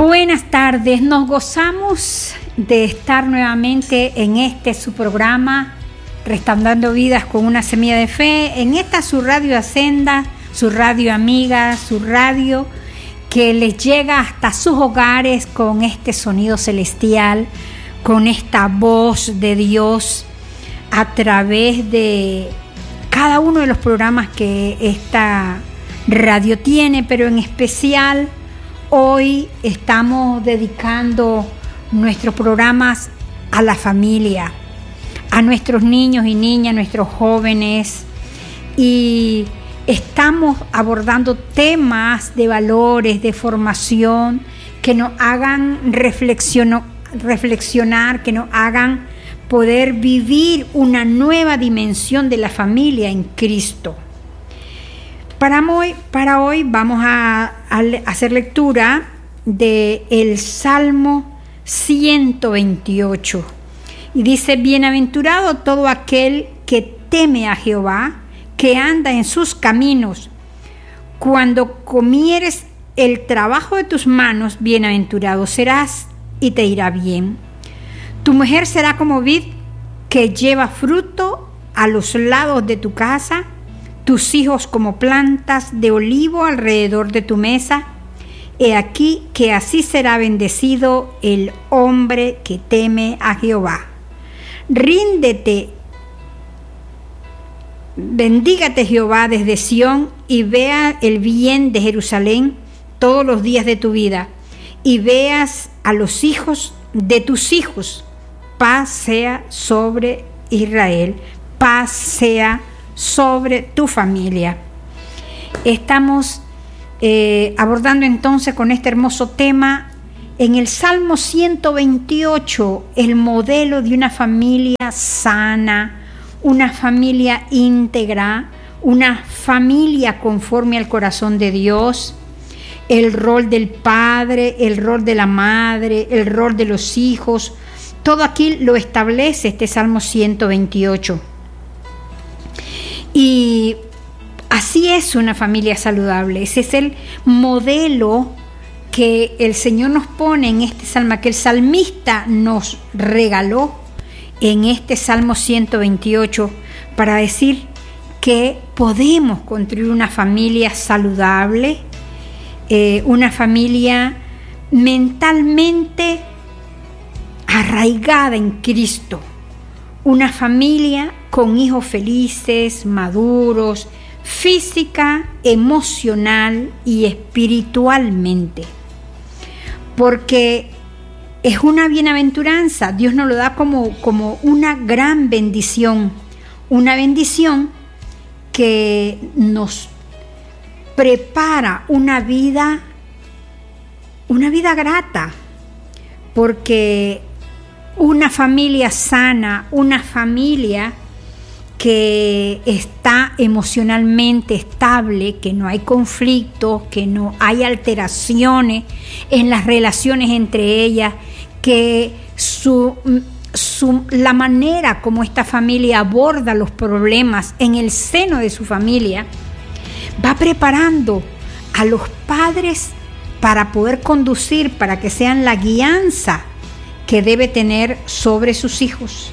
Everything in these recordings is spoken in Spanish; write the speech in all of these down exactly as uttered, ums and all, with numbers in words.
Buenas tardes, nos gozamos de estar nuevamente en este su programa Restaurando Vidas con una Semilla de Fe, en esta su radio Hacenda, su radio amiga, su radio que les llega hasta sus hogares con este sonido celestial, con esta voz de Dios a través de cada uno de los programas que esta radio tiene, pero en especial hoy estamos dedicando nuestros programas a la familia, a nuestros niños y niñas, nuestros jóvenes, y estamos abordando temas de valores, de formación, que nos hagan reflexionar, reflexionar, que nos hagan poder vivir una nueva dimensión de la familia en Cristo. Para hoy, para hoy vamos a, a hacer lectura del Salmo ciento veintiocho. Y dice: bienaventurado todo aquel que teme a Jehová, que anda en sus caminos. Cuando comieres el trabajo de tus manos, bienaventurado serás y te irá bien. Tu mujer será como vid que lleva fruto a los lados de tu casa, tus hijos como plantas de olivo alrededor de tu mesa. He aquí que así será bendecido el hombre que teme a Jehová. Ríndete, bendígate Jehová desde Sión, y vea el bien de Jerusalén todos los días de tu vida, y veas a los hijos de tus hijos. Paz sea sobre Israel, paz sea sobre tu familia. Estamos eh, abordando entonces con este hermoso tema en el Salmo ciento veintiocho, el modelo de una familia sana, una familia íntegra, una familia conforme al corazón de Dios, el rol del padre, el rol de la madre, el rol de los hijos. Todo aquí lo establece este Salmo ciento veintiocho. Y así es una familia saludable. Ese es el modelo que el Señor nos pone en este salmo, que el salmista nos regaló en este Salmo ciento veintiocho, para decir que podemos construir una familia saludable, eh, una familia mentalmente arraigada en Cristo, una familia con hijos felices, maduros, física, emocional y espiritualmente. Porque es una bienaventuranza, Dios nos lo da como, como una gran bendición, una bendición que nos prepara una vida, una vida grata, porque una familia sana, una familia que está emocionalmente estable, que no hay conflictos, que no hay alteraciones en las relaciones entre ellas, que su, su, la manera como esta familia aborda los problemas en el seno de su familia va preparando a los padres para poder conducir, para que sean la guianza que debe tener sobre sus hijos,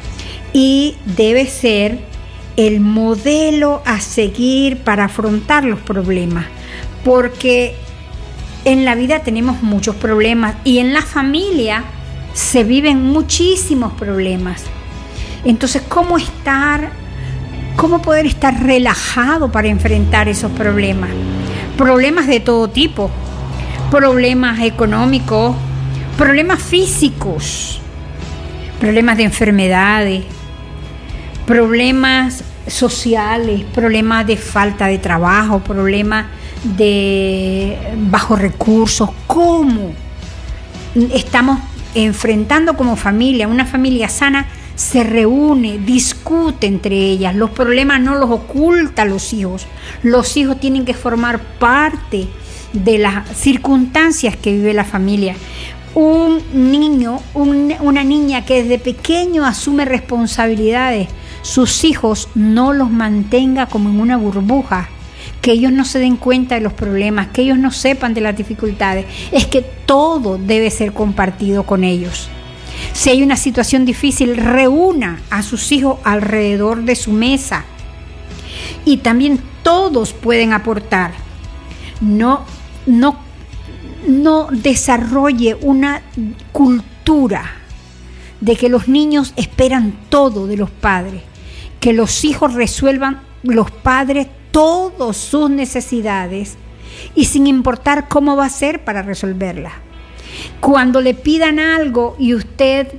y debe ser el modelo a seguir para afrontar los problemas, porque en la vida tenemos muchos problemas y en la familia se viven muchísimos problemas. Entonces, ¿cómo estar, cómo poder estar relajado para enfrentar esos problemas? Problemas de todo tipo, problemas económicos, problemas físicos, problemas de enfermedades, problemas sociales, problemas de falta de trabajo, problemas de bajos recursos. ¿Cómo estamos enfrentando como familia? Una familia sana se reúne, discute entre ellas, los problemas no los oculta a los hijos. Los hijos tienen que formar parte de las circunstancias que vive la familia. Un niño, un, una niña que desde pequeño asume responsabilidades, sus hijos no los mantenga como en una burbuja, que ellos no se den cuenta de los problemas, que ellos no sepan de las dificultades. Es que todo debe ser compartido con ellos. Si hay una situación difícil, reúna a sus hijos alrededor de su mesa. Y también todos pueden aportar. No, no, no desarrolle una cultura de que los niños esperan todo de los padres, que los hijos resuelvan los padres todas sus necesidades y sin importar cómo va a ser para resolverlas. Cuando le pidan algo y usted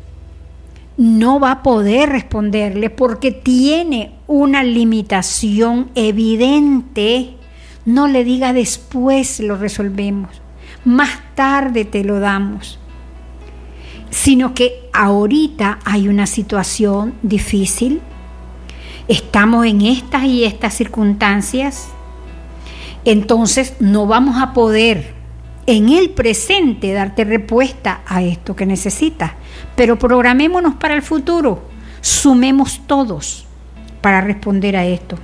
no va a poder responderle porque tiene una limitación evidente, no le diga después lo resolvemos, más tarde te lo damos, sino que ahorita hay una situación difícil, estamos en estas y estas circunstancias, entonces no vamos a poder en el presente darte respuesta a esto que necesitas, pero programémonos para el futuro, sumemos todos para responder a esto.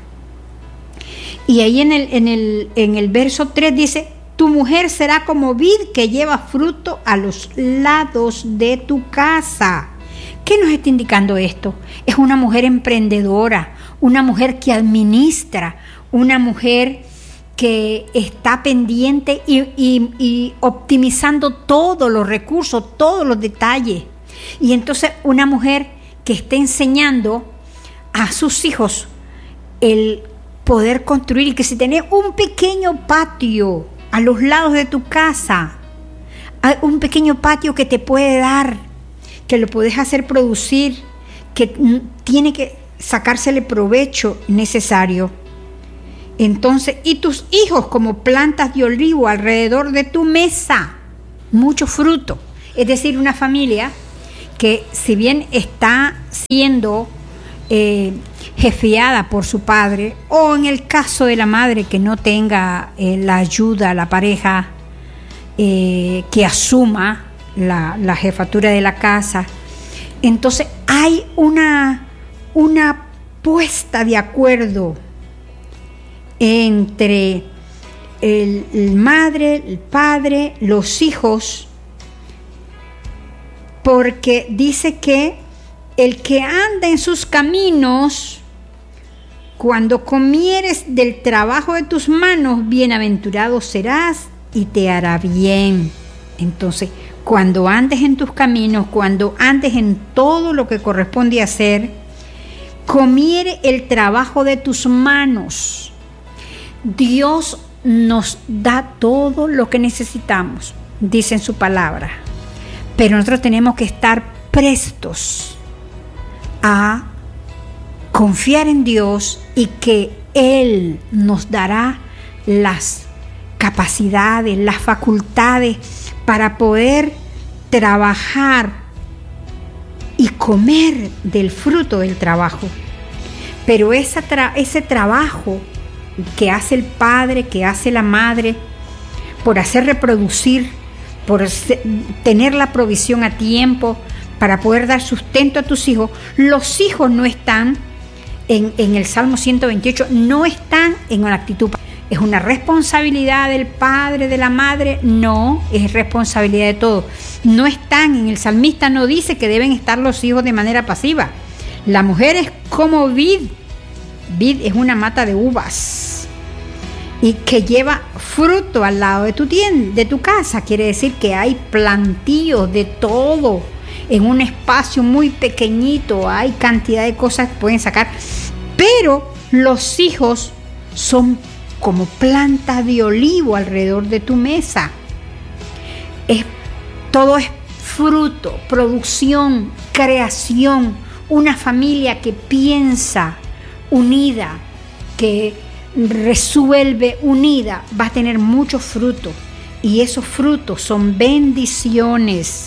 Y ahí en el, en el, en el verso tres dice: tu mujer será como vid que lleva fruto a los lados de tu casa. ¿Qué nos está indicando esto? Es una mujer emprendedora, una mujer que administra, una mujer que está pendiente y, y, y optimizando todos los recursos, todos los detalles. Y entonces una mujer que está enseñando a sus hijos el poder construir, y que si tenés un pequeño patio a los lados de tu casa, un pequeño patio que te puede dar, que lo podés hacer producir, que tiene que sacársele provecho necesario. Entonces, y tus hijos como plantas de olivo alrededor de tu mesa, mucho fruto. Es decir, una familia que, si bien está siendo eh, jefeada por su padre, o en el caso de la madre que no tenga eh, la ayuda, la pareja eh, que asuma la, la jefatura de la casa, entonces hay una, una puesta de acuerdo entre el, el madre, el padre, los hijos, porque dice que el que anda en sus caminos, cuando comieres del trabajo de tus manos, bienaventurado serás y te hará bien. Entonces, cuando andes en tus caminos, cuando andes en todo lo que corresponde hacer, comiere el trabajo de tus manos. Dios nos da todo lo que necesitamos, dice en su palabra, pero nosotros tenemos que estar prestos a confiar en Dios y que Él nos dará las capacidades, las facultades para poder trabajar y comer del fruto del trabajo. Pero esa tra- ese trabajo que hace el padre, que hace la madre, por hacer reproducir, por tener la provisión a tiempo, para poder dar sustento a tus hijos, los hijos no están en, en el Salmo ciento veintiocho, no están en una actitud. ¿Es una responsabilidad del padre, de la madre? No, es responsabilidad de todos. No están, en el salmista no dice que deben estar los hijos de manera pasiva. La mujer es como vid. Vid es una mata de uvas y que lleva fruto al lado de tu tienda, de tu casa. Quiere decir que hay plantíos de todo en un espacio muy pequeñito. Hay cantidad de cosas que pueden sacar, pero los hijos son como plantas de olivo alrededor de tu mesa. Es, todo es fruto, producción, creación. Una familia que piensa unida, que resuelve unida, va a tener mucho fruto, y esos frutos son bendiciones.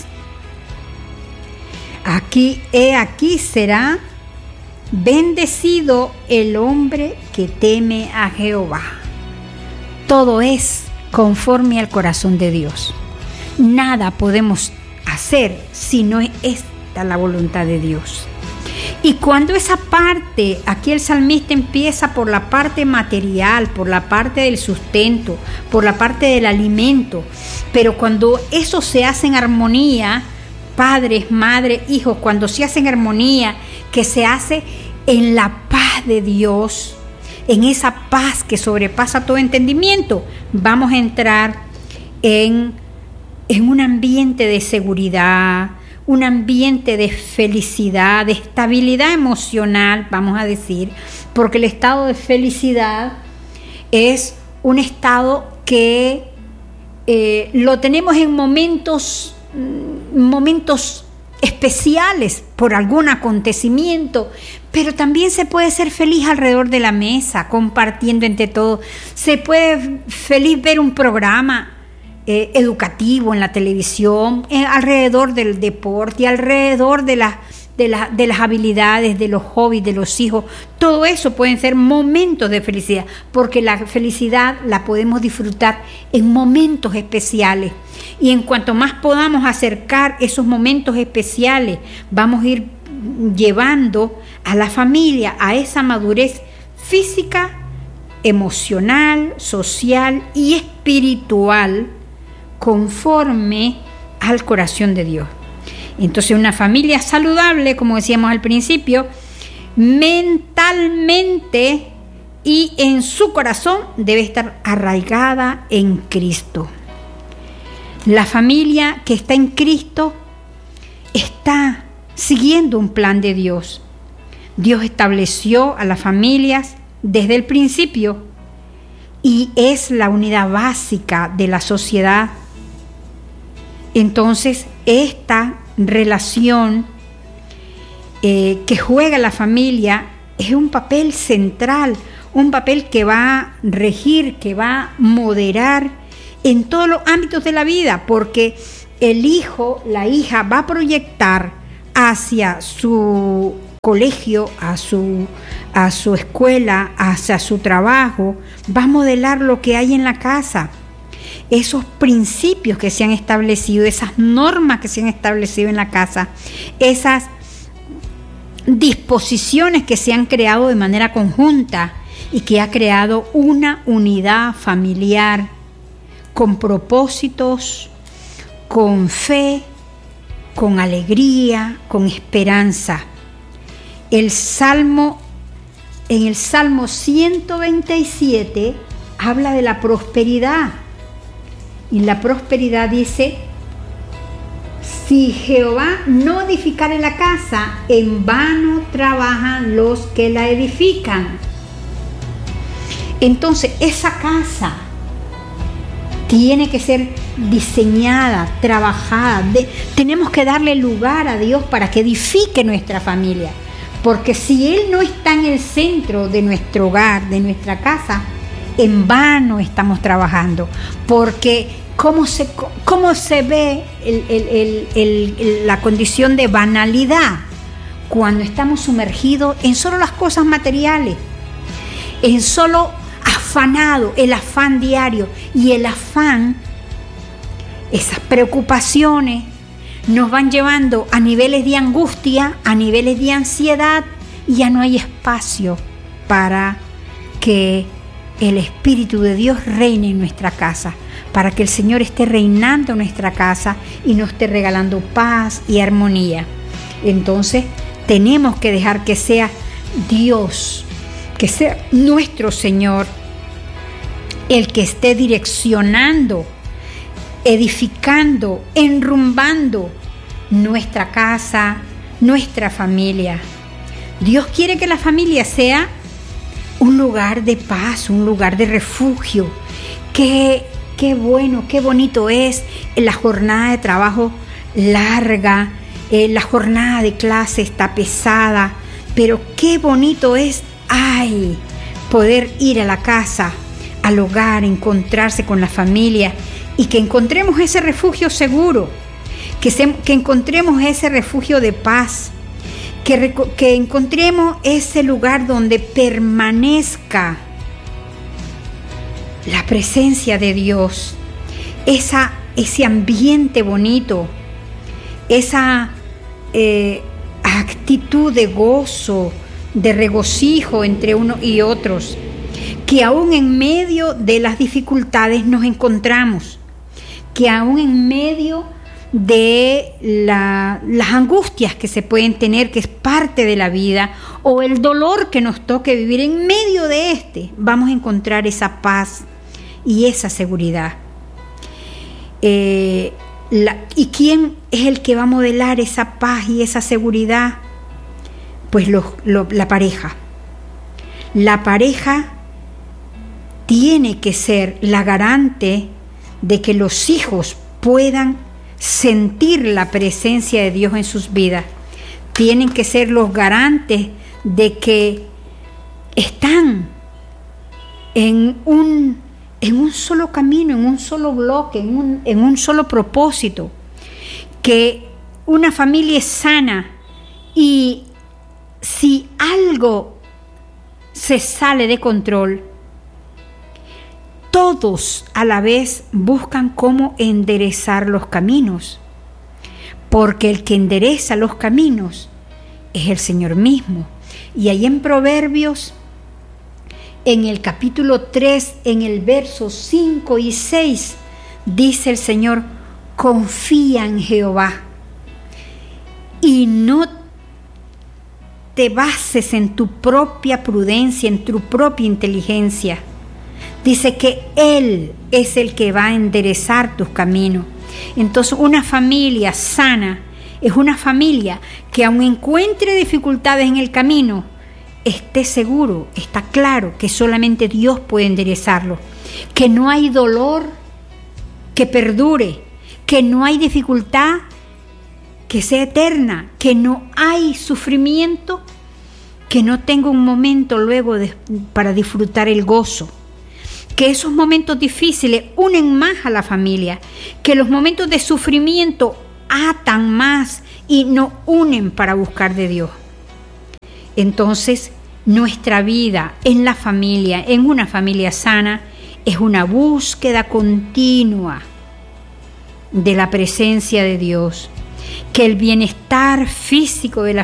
Aquí, he aquí será bendecido el hombre que teme a Jehová. Todo es conforme al corazón de Dios. Nada podemos hacer si no es esta la voluntad de Dios. Y cuando esa parte, aquí el salmista empieza por la parte material, por la parte del sustento, por la parte del alimento, pero cuando eso se hace en armonía, padres, madres, hijos, cuando se hace en armonía, que se hace en la paz de Dios, en esa paz que sobrepasa todo entendimiento, vamos a entrar en, en un ambiente de seguridad, un ambiente de felicidad, de estabilidad emocional, vamos a decir, porque el estado de felicidad es un estado que eh, lo tenemos en momentos, momentos especiales por algún acontecimiento, pero también se puede ser feliz alrededor de la mesa, compartiendo entre todos. Se puede feliz ver un programa Eh, educativo en la televisión, eh, alrededor del deporte, alrededor de, la, de, la, de las habilidades, de los hobbies, de los hijos. Todo eso pueden ser momentos de felicidad, porque la felicidad la podemos disfrutar en momentos especiales. Y en cuanto más podamos acercar esos momentos especiales, vamos a ir llevando a la familia a esa madurez física, emocional, social y espiritual, conforme al corazón de Dios. Entonces, una familia saludable, como decíamos al principio, mentalmente y en su corazón debe estar arraigada en Cristo. La familia que está en Cristo está siguiendo un plan de Dios. Dios estableció a las familias desde el principio y es la unidad básica de la sociedad. Entonces, esta relación eh, que juega la familia es un papel central, un papel que va a regir, que va a moderar en todos los ámbitos de la vida, porque el hijo, la hija va a proyectar hacia su colegio, a su, a su escuela, hacia su trabajo, va a modelar lo que hay en la casa. Esos principios que se han establecido, esas normas que se han establecido en la casa, esas disposiciones que se han creado de manera conjunta y que ha creado una unidad familiar con propósitos, con fe, con alegría, con esperanza. El Salmo, en el Salmo ciento veintisiete habla de la prosperidad. Y la prosperidad dice: si Jehová no edificare la casa, en vano trabajan los que la edifican. Entonces, esa casa tiene que ser diseñada, trabajada. De, tenemos que darle lugar a Dios para que edifique nuestra familia. Porque si Él no está en el centro de nuestro hogar, de nuestra casa, en vano estamos trabajando, porque cómo se, cómo se ve el, el, el, el, la condición de banalidad cuando estamos sumergidos en solo las cosas materiales, en solo afanado, el afán diario. Y el afán, esas preocupaciones nos van llevando a niveles de angustia, a niveles de ansiedad, y ya no hay espacio para que el Espíritu de Dios reine en nuestra casa, para que el Señor esté reinando en nuestra casa y nos esté regalando paz y armonía. Entonces tenemos que dejar que sea Dios, que sea nuestro Señor, el que esté direccionando, edificando, enrumbando nuestra casa, nuestra familia. Dios quiere que la familia sea un lugar de paz, un lugar de refugio. Qué, qué bueno, qué bonito es la jornada de trabajo larga, eh, la jornada de clase está pesada, pero qué bonito es, ay, poder ir a la casa, al hogar, encontrarse con la familia y que encontremos ese refugio seguro, que, se, que encontremos ese refugio de paz, que, que encontremos ese lugar donde permanezca la presencia de Dios, esa, ese ambiente bonito, esa eh, la actitud de gozo, de regocijo entre unos y otros, que aún en medio de las dificultades nos encontramos, que aún en medio de la, las angustias que se pueden tener, que es parte de la vida, o el dolor que nos toque vivir, en medio de este vamos a encontrar esa paz y esa seguridad. Eh, la, ¿Y quién es el que va a modelar esa paz y esa seguridad? Pues lo, lo, la pareja. La pareja tiene que ser la garante de que los hijos puedan sentir la presencia de Dios en sus vidas. Tienen que ser los garantes de que están en un, en un solo camino, en un solo bloque, en un, en un solo propósito. Que una familia es sana, y si algo se sale de control, todos a la vez buscan cómo enderezar los caminos, porque el que endereza los caminos es el Señor mismo. Y ahí en Proverbios, en el capítulo tres, en el verso cinco y seis, dice el Señor: confía en Jehová y no te bases en tu propia prudencia, en tu propia inteligencia. Dice que Él es el que va a enderezar tus caminos. Entonces, una familia sana es una familia que, aun encuentre dificultades en el camino, esté seguro, está claro que solamente Dios puede enderezarlo, que no hay dolor que perdure, que no hay dificultad que sea eterna, que no hay sufrimiento que no tenga un momento luego de, para disfrutar el gozo. Que esos momentos difíciles unen más a la familia, que los momentos de sufrimiento atan más y nos unen para buscar de Dios. Entonces, nuestra vida en la familia, en una familia sana, es una búsqueda continua de la presencia de Dios, que el bienestar físico de la